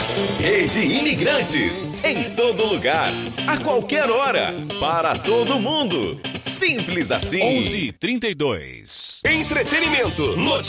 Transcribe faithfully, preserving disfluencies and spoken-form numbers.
Rede Imigrantes, em todo lugar, a qualquer hora, para todo mundo. Simples assim. onze e trinta e dois. Entretenimento, notícias.